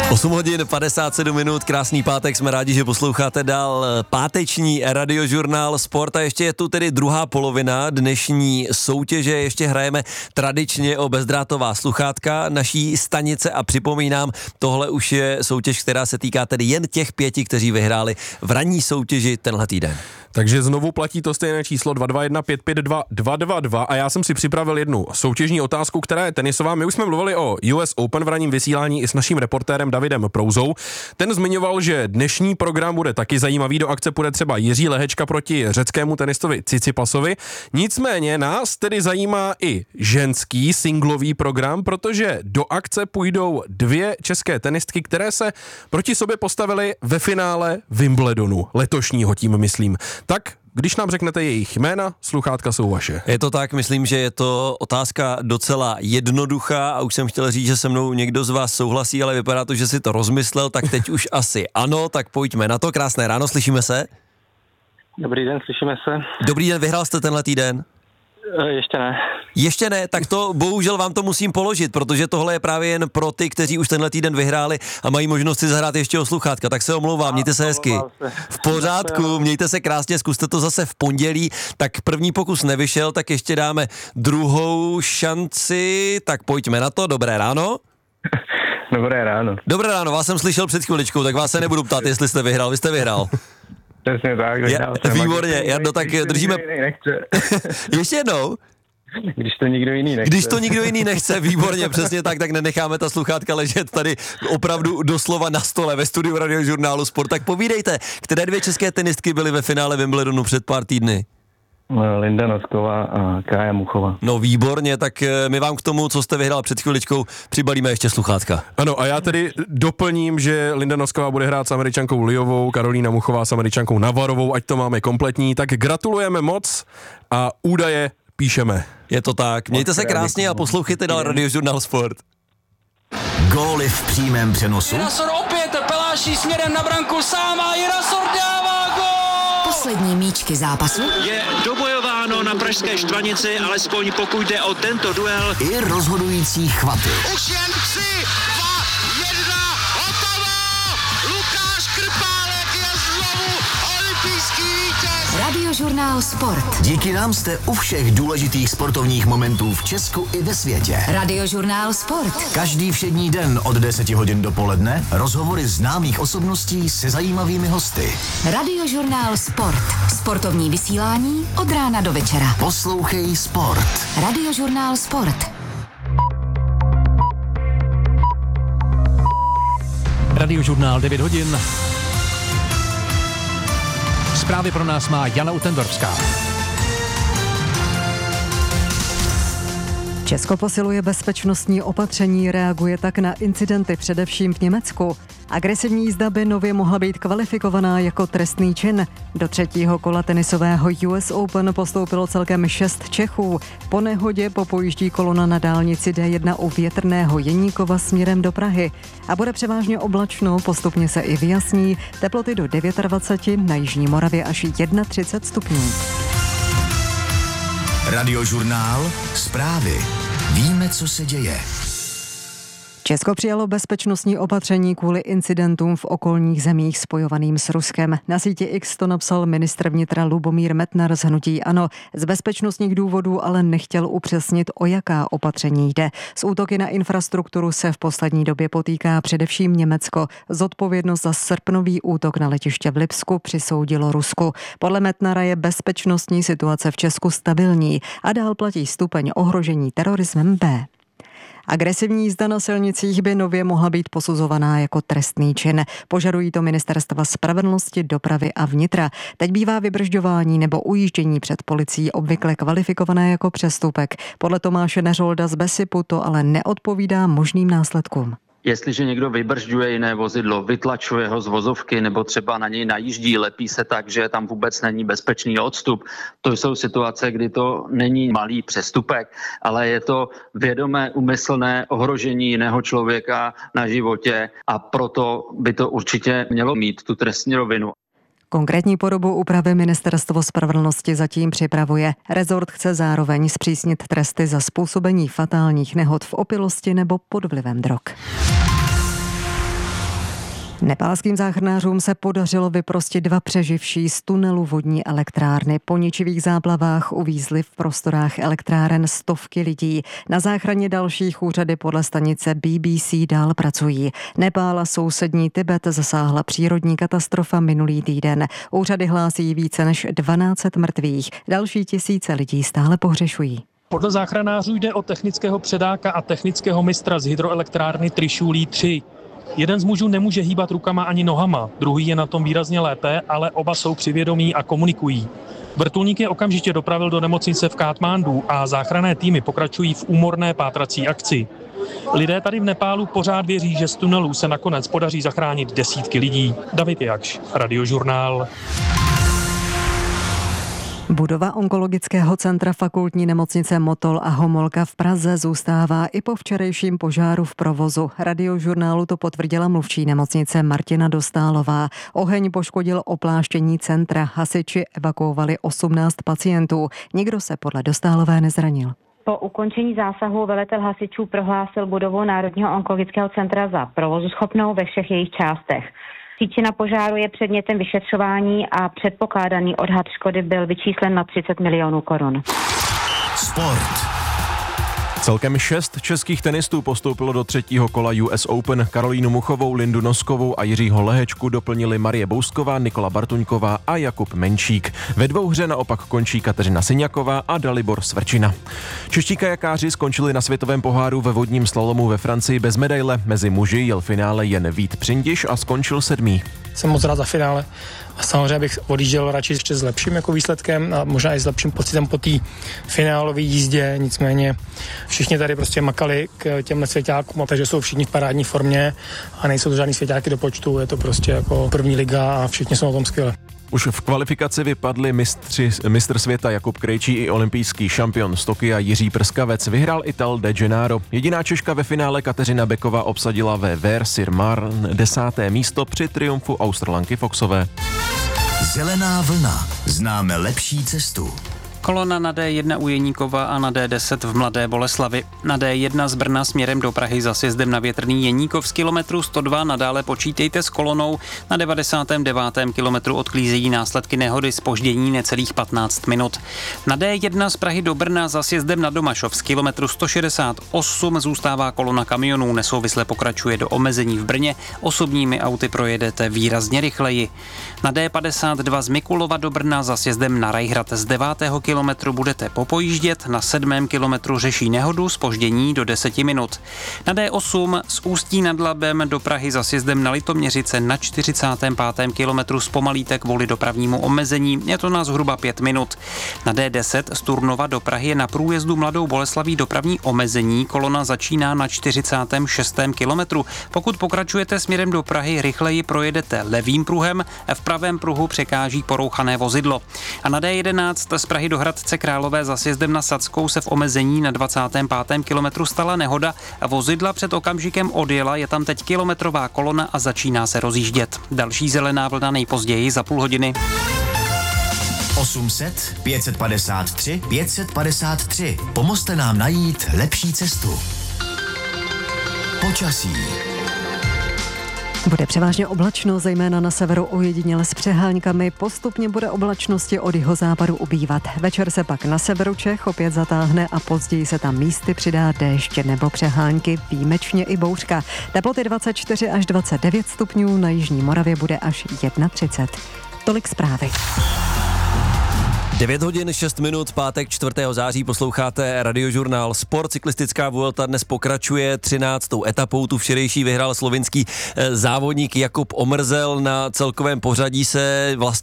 8 hodin 57 minut, krásný pátek, jsme rádi, že posloucháte dál páteční radiožurnál Sport a ještě je tu tedy druhá polovina dnešní soutěže, ještě hrajeme tradičně o bezdrátová sluchátka naší stanice a připomínám, tohle už je soutěž, která se týká tedy jen těch 5, kteří vyhráli v ranní soutěži tenhle týden. Takže znovu platí to stejné číslo 221 552 222 a já jsem si připravil jednu soutěžní otázku, která je tenisová. My už jsme mluvili o US Open v ranním vysílání i s naším reportérem Davidem Prouzou. Ten zmiňoval, že dnešní program bude taky zajímavý, do akce půjde třeba Jiří Lehečka proti řeckému tenistovi Tsitsipasovi. Nicméně nás tedy zajímá i ženský singlový program, protože do akce půjdou 2 české tenistky, které se proti sobě postavily ve finále Wimbledonu, letošního tím myslím. Tak, když nám řeknete jejich jména, sluchátka jsou vaše. Je to tak, myslím, že je to otázka docela jednoduchá a už jsem chtěl říct, že se mnou někdo z vás souhlasí, ale vypadá to, že si to rozmyslel, tak teď už asi ano, tak pojďme na to. Krásné ráno, slyšíme se? Dobrý den, slyšíme se. Dobrý den, vyhrál jste tenhle týden? Ještě ne. Ještě ne, tak to bohužel vám to musím položit, protože tohle je právě jen pro ty, kteří už tenhle týden vyhráli a mají možnost si zahrát ještě o sluchátka, tak se omlouvám, mějte se hezky. V pořádku, mějte se krásně, zkuste to zase v pondělí, tak první pokus nevyšel, tak ještě dáme druhou šanci, tak pojďme na to, dobré ráno. Dobré ráno. Dobré ráno, vás jsem slyšel před chviličkou, tak vás se nebudu ptát, jestli jste vyhrál, vy jste vyhrál. Přesně tak. Výborně, Jardo, tak držíme... Ještě jednou? Když to nikdo jiný nechce. Když to nikdo jiný nechce, výborně, přesně tak nenecháme ta sluchátka ležet tady opravdu doslova na stole ve studiu radiožurnálu Sport. Tak povídejte, které 2 české tenistky byly ve finále Wimbledonu před pár týdny? Linda Nosková a Kája Muchová. No výborně, tak my vám k tomu, co jste vyhrál před chviličkou, přibalíme ještě sluchátka. Ano, a já tedy doplním, že Linda Nosková bude hrát s Američankou Liovou, Karolína Muchová s Američankou Navarovou, ať to máme kompletní. Tak gratulujeme moc a údaje píšeme. Je to tak. Mějte se krásně a poslouchejte dál radiožurnál Sport. Góly v přímém přenosu. Jirasor opět peláší směrem na branku sám a Jirasor dává gól! Poslední míčky zápasu. Je dobojováno na pražské Štvanici, alespoň pokud jde o tento duel. I rozhodující chvaty. Už jen 3, 2, 1, hotovo! Lukáš Krpálek je znovu olympijský vítěz! Radiožurnál Sport. Díky nám jste u všech důležitých sportovních momentů v Česku i ve světě. Radiožurnál Sport. Každý všední den od 10 hodin dopoledne rozhovory známých osobností se zajímavými hosty. Radiožurnál Sport. Sportovní vysílání od rána do večera. Poslouchej Sport. Radiožurnál Sport. Radiožurnál 9 hodin. Zprávy pro nás má Jana Utendorská. Česko posiluje bezpečnostní opatření, reaguje tak na incidenty především v Německu. Agresivní jízda by nově mohla být kvalifikovaná jako trestný čin. Do 3. kola tenisového US Open postoupilo celkem 6 Čechů. Po nehodě popojíždí kolona na dálnici D1 u Větrného Jeníkova směrem do Prahy. A bude převážně oblačno, postupně se i vyjasní, teploty do 29, na Jižní Moravě až 31 stupňů. Radiožurnál Zprávy. Víme, co se děje. Česko přijalo bezpečnostní opatření kvůli incidentům v okolních zemích spojovaným s Ruskem. Na síti X to napsal ministr vnitra Lubomír Metnar z hnutí ANO. Z bezpečnostních důvodů ale nechtěl upřesnit, o jaká opatření jde. S útoky na infrastrukturu se v poslední době potýká především Německo. Zodpovědnost za srpnový útok na letiště v Lipsku přisoudilo Rusku. Podle Metnara je bezpečnostní situace v Česku stabilní a dál platí stupeň ohrožení terorismem B. Agresivní jízda na silnicích by nově mohla být posuzovaná jako trestný čin. Požadují to ministerstva spravedlnosti, dopravy a vnitra. Teď bývá vybržďování nebo ujíždění před policií obvykle kvalifikované jako přestupek. Podle Tomáše Neřolda z Besipu to ale neodpovídá možným následkům. Jestliže někdo vybržďuje jiné vozidlo, vytlačuje ho z vozovky nebo třeba na něj najíždí, lepí se tak, že tam vůbec není bezpečný odstup, to jsou situace, kdy to není malý přestupek, ale je to vědomé, úmyslné ohrožení jiného člověka na životě a proto by to určitě mělo mít tu trestní rovinu. Konkrétní podobu úpravy ministerstvo spravedlnosti zatím připravuje. Rezort chce zároveň zpřísnit tresty za způsobení fatálních nehod v opilosti nebo pod vlivem drog. Nepálským záchranářům se podařilo vyprostit 2 přeživší z tunelu vodní elektrárny. Po ničivých záplavách uvízly v prostorách elektráren stovky lidí. Na záchraně dalších úřady podle stanice BBC dál pracují. Nepál a sousední Tibet zasáhla přírodní katastrofa minulý týden. Úřady hlásí více než 1200 mrtvých. Další tisíce lidí stále pohřešují. Podle záchranářů jde o technického předáka a technického mistra z hydroelektrárny Trišulí 3. Jeden z mužů nemůže hýbat rukama ani nohama, druhý je na tom výrazně lépe, ale oba jsou při vědomí a komunikují. Vrtulník je okamžitě dopravil do nemocnice v Katmandu a záchranné týmy pokračují v úmorné pátrací akci. Lidé tady v Nepálu pořád věří, že z tunelů se nakonec podaří zachránit desítky lidí. David Jakš, Radiožurnál. Budova onkologického centra fakultní nemocnice Motol a Homolka v Praze zůstává i po včerejším požáru v provozu. Radiožurnálu to potvrdila mluvčí nemocnice Martina Dostálová. Oheň poškodil opláštění centra. Hasiči evakuovali 18 pacientů. Nikdo se podle Dostálové nezranil. Po ukončení zásahu velitel hasičů prohlásil budovu Národního onkologického centra za provozuschopnou ve všech jejich částech. Příčina požáru je předmětem vyšetřování a předpokládaný odhad škody byl vyčíslen na 30 milionů korun. Sport. Celkem 6 českých tenistů postoupilo do 3. kola US Open. Karolínu Muchovou, Lindu Noskovou a Jiřího Lehečku doplnili Marie Bousková, Nikola Bartuňková a Jakub Menčík. Ve dvouhře naopak končí Kateřina Syňaková a Dalibor Svrčina. Čeští kajakáři skončili na světovém poháru ve vodním slalomu ve Francii bez medaile. Mezi muži jel finále jen Vít Přindiš a skončil 7. Jsem moc rád za finále a samozřejmě bych odjížděl radši ještě s lepším jako výsledkem a možná i s lepším pocitem po té finálové jízdě, nicméně všichni tady prostě makali k těmhle svěťákům, takže jsou všichni v parádní formě a nejsou to žádný svěťáky do počtu, je to prostě jako první liga a všichni jsou na tom skvěle. Už v kvalifikaci vypadli mistr světa Jakub Krejčí i olympijský šampion z Tokia Jiří Prskavec. Vyhrál Ital De Gennaro. Jediná Češka ve finále Kateřina Beková obsadila ve Ver-sur-Marne 10. místo při triumfu Australanky Foxové. Zelená vlna. Známe lepší cestu. Kolona na D1 u Jeníkova a na D10 v Mladé Boleslavi. Na D1 z Brna směrem do Prahy za sjezdem na Větrný Jeníkov z kilometru 102 nadále počítejte s kolonou. Na 99. kilometru odklízejí následky nehody zpoždění necelých 15 minut. Na D1 z Prahy do Brna za sjezdem na Domašov z kilometru 168 zůstává kolona kamionů. Nesouvisle pokračuje do omezení v Brně. Osobními auty projedete výrazně rychleji. Na D52 z Mikulova do Brna za sjezdem na Rajhrad z 9. kilometru budete popojíždět, na 7. kilometru řeší nehodu, zpoždění do 10 minut. Na D8 z Ústí nad Labem do Prahy za sjezdem na Litoměřice na 45. kilometru zpomalíte kvůli dopravnímu omezení, je to na zhruba 5 minut. Na D10 z Turnova do Prahy je na průjezdu Mladou Boleslaví dopravní omezení, kolona začíná na 46. kilometru. Pokud pokračujete směrem do Prahy, rychleji projedete levým pruhem, v pravém pruhu překáží porouchané vozidlo. A na D11 z Prahy do Hradce Králové za sjezdem na Sadskou se v omezení na 25. kilometru stala nehoda a vozidla před okamžikem odjela, je tam teď kilometrová kolona a začíná se rozjíždět. Další zelená vlna nejpozději za půl hodiny. 800 553 553. Pomozte nám najít lepší cestu. Počasí. Bude převážně oblačno, zejména na severu ojediněle s přehánkami. Postupně bude oblačnosti od jihozápadu ubývat. Večer se pak na severu Čech opět zatáhne a později se tam místy přidá déšť nebo přehánky, výjimečně i bouřka. Teploty 24 až 29 stupňů, na jižní Moravě bude až 31. Tolik zprávy. 9 hodin 6 minut, pátek 4. září, posloucháte Radiožurnál Sport. Cyklistická Vuelta dnes pokračuje 13. etapou. Tu včerejší vyhrál slovinský závodník Jakub Omrzel. Na celkovém pořadí se vlastně